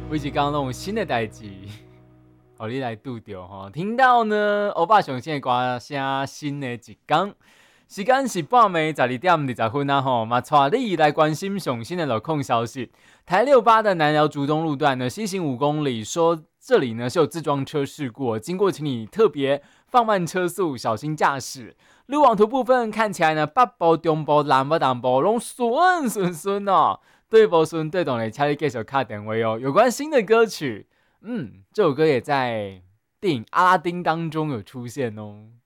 我一直刚弄新的代志，好你来拄着吼。听到呢，欧巴上线的歌声新的一天，时间是半暝12:20啊吼，嘛带你来关心上新的路况消息。台68的南寮竹东路段呢，西行5公里，说这里呢是有自装车事故，经过请你特别放慢车速，小心驾驶。路网图部分看起来呢，北部、中部、南部、东部拢顺哦。对不顺对懂的，请你继续卡电话哦。有关新的歌曲，这首歌也在电影《阿拉丁》当中有出现哦。